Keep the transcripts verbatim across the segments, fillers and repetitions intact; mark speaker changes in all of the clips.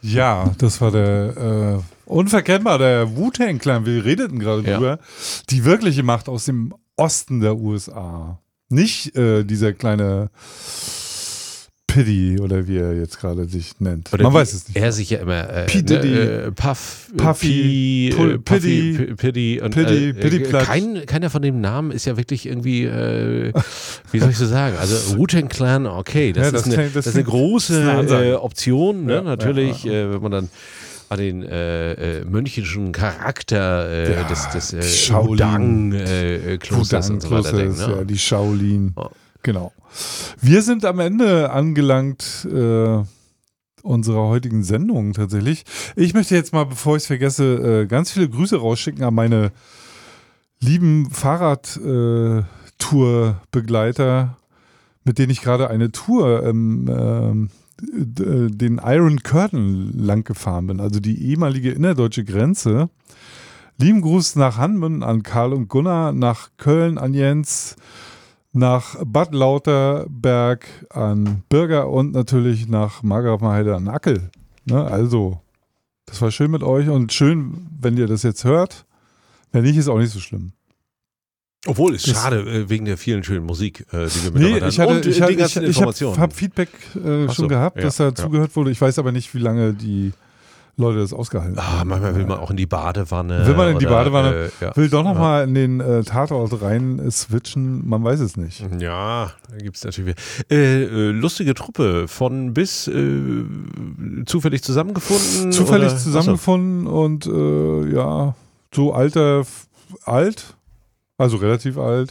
Speaker 1: Ja, das war der äh, unverkennbar, der Wu-Tang Clan, wir redeten gerade
Speaker 2: Ja.
Speaker 1: drüber, die wirkliche Macht aus dem Osten der U S A. Nicht äh, dieser kleine Piddy oder wie er jetzt gerade sich nennt.
Speaker 2: Oder
Speaker 1: Man
Speaker 2: wie
Speaker 1: weiß es nicht.
Speaker 2: Er sich ja immer äh,
Speaker 1: P. Diddy,
Speaker 2: ne, äh, Puff, äh,
Speaker 1: Puffy,
Speaker 2: P,
Speaker 1: Pull-
Speaker 2: äh, Puffy,
Speaker 1: Piddy,
Speaker 2: P- Piddy und
Speaker 1: Piddy,
Speaker 2: äh,
Speaker 1: Piddy
Speaker 2: äh,
Speaker 1: Platsch.
Speaker 2: kein, keiner von den Namen ist ja wirklich irgendwie, äh, wie soll ich so sagen? Also Wu-Tang Clan, okay, das,
Speaker 1: Ja, das
Speaker 2: ist, eine,
Speaker 1: klingt- das
Speaker 2: das ist eine
Speaker 1: klingt- das
Speaker 2: große
Speaker 1: ist eine Ansage.
Speaker 2: äh, Option, ne?
Speaker 1: Ja,
Speaker 2: Natürlich,
Speaker 1: ja, ja.
Speaker 2: Äh, wenn man dann an den äh, äh, mönchischen Charakter äh,
Speaker 1: Ja,
Speaker 2: des, des äh,
Speaker 1: Shaolin.
Speaker 2: Wudang-Klosters und so weiter denkt.
Speaker 1: Klosters, ja,
Speaker 2: Ne?
Speaker 1: die Shaolin.
Speaker 2: Oh.
Speaker 1: Genau. Wir sind am Ende angelangt äh, unserer heutigen Sendung tatsächlich. Ich möchte jetzt mal, bevor ich es vergesse, äh, ganz viele Grüße rausschicken an meine lieben Fahrradtourbegleiter, mit denen ich gerade eine Tour ähm, ähm, d- den Iron Curtain lang gefahren bin, also die ehemalige innerdeutsche Grenze. Lieben Gruß nach Hanmen an Karl und Gunnar, nach Köln an Jens, nach Bad Lauterberg an Birger und natürlich nach Margrafenheide an Ackel. Ne, also, das war schön mit euch und schön, wenn ihr das jetzt hört. Wenn nicht, ist auch nicht so schlimm.
Speaker 2: Obwohl, ist
Speaker 1: Das-
Speaker 2: schade, äh, wegen der vielen schönen Musik, äh, die wir
Speaker 1: Nee,
Speaker 2: miteinander
Speaker 1: ich hatte,
Speaker 2: und äh,
Speaker 1: ich, hatte,
Speaker 2: die ganzen
Speaker 1: ich, ich
Speaker 2: Informationen.
Speaker 1: habe hab Feedback äh,
Speaker 2: Ach
Speaker 1: schon
Speaker 2: so,
Speaker 1: gehabt,
Speaker 2: ja,
Speaker 1: dass da
Speaker 2: ja.
Speaker 1: zugehört wurde. Ich weiß aber nicht, wie lange die Leute das ausgehalten
Speaker 2: Ah,
Speaker 1: haben.
Speaker 2: manchmal will man auch in die Badewanne.
Speaker 1: Will man in die
Speaker 2: oder,
Speaker 1: Badewanne?
Speaker 2: Äh, ja.
Speaker 1: Will doch nochmal in den äh, Tatort rein äh, switchen, man weiß es nicht.
Speaker 2: Ja, da gibt es natürlich äh, äh, lustige Truppe von bis äh, zufällig zusammengefunden.
Speaker 1: Zufällig
Speaker 2: oder?
Speaker 1: zusammengefunden und äh, ja, so alter, f- alt, also relativ alt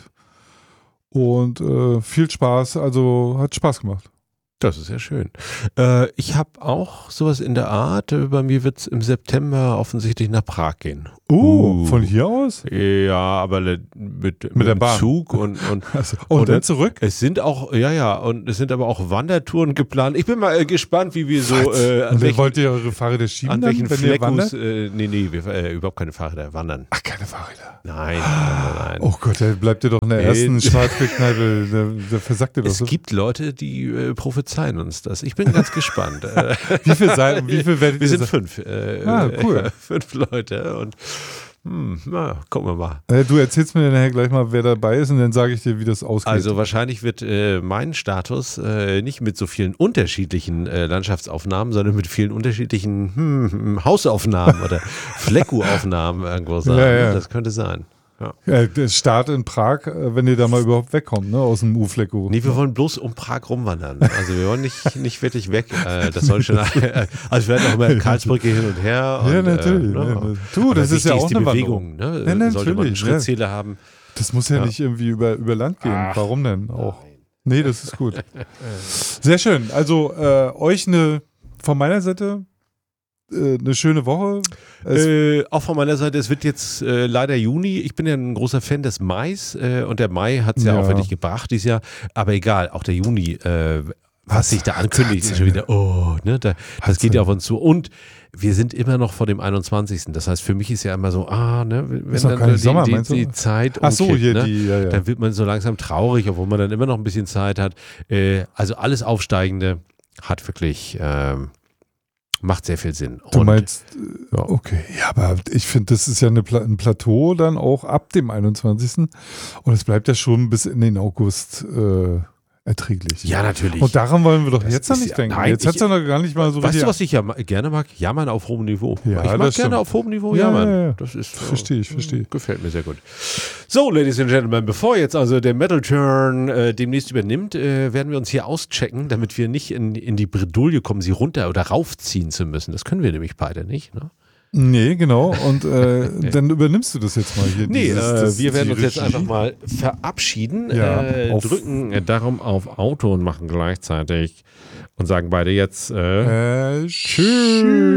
Speaker 1: und äh, viel Spaß, also hat Spaß gemacht.
Speaker 2: Das ist ja schön. Äh, ich habe auch sowas in der Art. Äh, bei mir wird es im September offensichtlich nach Prag gehen.
Speaker 1: Oh,
Speaker 2: Uh.
Speaker 1: von hier aus?
Speaker 2: Ja, aber le- mit, mit,
Speaker 1: der
Speaker 2: dem
Speaker 1: Bahn.
Speaker 2: Zug und, und
Speaker 1: Also, und
Speaker 2: Oder-
Speaker 1: dann zurück?
Speaker 2: es sind auch, ja, ja, und es sind aber auch Wandertouren geplant. Ich bin mal äh, gespannt, wie wir so, äh, an
Speaker 1: Und dann
Speaker 2: welchen,
Speaker 1: wollt ihr eure Fahrräder schieben,
Speaker 2: an
Speaker 1: dann,
Speaker 2: welchen
Speaker 1: wenn ihr
Speaker 2: Fleckus,
Speaker 1: wandert?
Speaker 2: äh, nee, nee, wir, äh, überhaupt keine Fahrräder, wandern.
Speaker 1: Ach, keine Fahrräder.
Speaker 2: Nein, nein, nein, nein.
Speaker 1: Oh Gott, da bleibt ihr doch in der
Speaker 2: Nee.
Speaker 1: ersten Schwarzbierkneipe, da, da versackt ihr doch
Speaker 2: Es
Speaker 1: so.
Speaker 2: gibt Leute, die äh, prophezeien uns das. Ich bin ganz gespannt. Äh,
Speaker 1: Wie viel seid, wie viel werdet
Speaker 2: wir
Speaker 1: ihr
Speaker 2: sind
Speaker 1: sein?
Speaker 2: fünf. Äh,
Speaker 1: Ah, cool.
Speaker 2: fünf Leute und hm, na, gucken wir mal.
Speaker 1: Äh, Du erzählst mir nachher gleich mal, wer dabei ist und dann sage ich dir, wie das ausgeht.
Speaker 2: Also wahrscheinlich wird äh, mein Status äh, nicht mit so vielen unterschiedlichen äh, Landschaftsaufnahmen, sondern mit vielen unterschiedlichen hm, hm, Hausaufnahmen oder Flecku-Aufnahmen irgendwo sein.
Speaker 1: Ja, ja.
Speaker 2: Das könnte sein. Ja.
Speaker 1: Ja, der Start in Prag, äh, wenn ihr da mal überhaupt wegkommt, ne, aus dem U-Flecko.
Speaker 2: Nee, wir wollen bloß um Prag rumwandern. Also wir wollen nicht, nicht wirklich weg. Äh, das soll schon. Äh, also wir werden auch immer Karlsbrücke hin und her.
Speaker 1: Ja,
Speaker 2: und,
Speaker 1: natürlich.
Speaker 2: Äh,
Speaker 1: Ja,
Speaker 2: ne?
Speaker 1: du,
Speaker 2: Aber
Speaker 1: das ist ja
Speaker 2: wichtig
Speaker 1: auch
Speaker 2: die
Speaker 1: eine
Speaker 2: Bewegung. Ne?
Speaker 1: Ja,
Speaker 2: Sollte man einen
Speaker 1: natürlich, ja.
Speaker 2: Schrittzähler haben.
Speaker 1: Das muss ja,
Speaker 2: Ja.
Speaker 1: nicht irgendwie über, über Land gehen.
Speaker 2: Ach,
Speaker 1: Warum denn auch? Nee, das ist gut. Sehr schön. Also äh, euch eine, von meiner Seite, äh, eine schöne Woche. Es,
Speaker 2: Äh, auch von meiner Seite, es wird jetzt äh, leider Juni. Ich bin ja ein großer Fan des Mais äh, und der Mai hat es ja,
Speaker 1: Ja.
Speaker 2: auch wirklich gebracht dieses Jahr. Aber egal, auch der Juni, äh, was sich da ankündigt, ist schon wieder, oh, ne, da, das geht ja auf uns zu. Und wir sind immer noch vor dem einundzwanzigsten Das heißt, für mich ist ja immer so, ah, ne, wenn
Speaker 1: Ist doch
Speaker 2: dann
Speaker 1: gar nicht
Speaker 2: die,
Speaker 1: Sommer,
Speaker 2: die,
Speaker 1: meinst du?
Speaker 2: die Zeit
Speaker 1: ach so,
Speaker 2: umkippt,
Speaker 1: hier
Speaker 2: ne?
Speaker 1: die, ja, ja.
Speaker 2: Dann wird man so langsam traurig, obwohl man dann immer noch ein bisschen Zeit hat. Äh, also alles Aufsteigende hat wirklich, ähm, macht sehr viel Sinn.
Speaker 1: Du
Speaker 2: Und,
Speaker 1: meinst, äh,
Speaker 2: ja.
Speaker 1: okay, ja, aber ich finde, das ist ja eine Pla ein Plateau dann auch ab dem einundzwanzigsten Und es bleibt ja schon bis in den August äh, erträglich.
Speaker 2: Ja, natürlich.
Speaker 1: Und daran wollen wir doch
Speaker 2: Das
Speaker 1: jetzt noch
Speaker 2: ist
Speaker 1: nicht
Speaker 2: ja-
Speaker 1: denken.
Speaker 2: nein,
Speaker 1: jetzt hat es
Speaker 2: ich-
Speaker 1: ja noch gar nicht mal so
Speaker 2: Weißt du,
Speaker 1: richtig.
Speaker 2: was ich ja ma- gerne mag? Jammern auf hohem Niveau.
Speaker 1: Ja,
Speaker 2: ich mag
Speaker 1: das
Speaker 2: gerne
Speaker 1: stimmt.
Speaker 2: auf hohem Niveau
Speaker 1: Ja,
Speaker 2: jammern.
Speaker 1: ja, ja.
Speaker 2: Das ist so,
Speaker 1: Verstehe ich, verstehe ich.
Speaker 2: Gefällt mir sehr gut. So, Ladies and Gentlemen, bevor jetzt also der Metal Turn äh, demnächst übernimmt, äh, werden wir uns hier auschecken, damit wir nicht in, in die Bredouille kommen, sie runter oder raufziehen zu müssen. Das können wir nämlich beide nicht. Ne?
Speaker 1: Nee, genau. Und äh, dann übernimmst du das jetzt mal hier.
Speaker 2: Nee,
Speaker 1: dieses-
Speaker 2: äh,
Speaker 1: das-
Speaker 2: wir werden
Speaker 1: die
Speaker 2: uns jetzt
Speaker 1: Regie.
Speaker 2: einfach mal verabschieden,
Speaker 1: Ja,
Speaker 2: äh,
Speaker 1: auf-
Speaker 2: drücken äh, darum auf Auto und machen gleichzeitig und sagen beide jetzt äh,
Speaker 1: Äh, tschüss.